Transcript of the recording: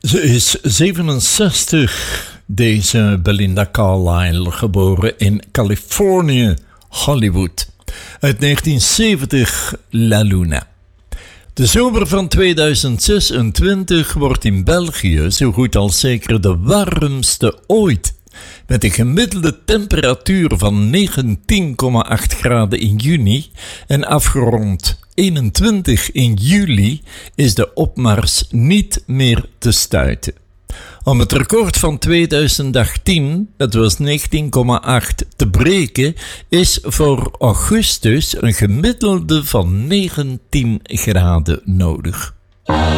Ze is 67, deze Belinda Carlisle, geboren in Californië, Hollywood. Uit 1970, La Luna. De zomer van 2026 wordt in België zo goed als zeker de warmste ooit. Met een gemiddelde temperatuur van 19,8 graden in juni en afgerond 21 in juli is de opmars niet meer te stuiten. Om het record van 2018, dat was 19,8, te breken, is voor augustus een gemiddelde van 19 graden nodig.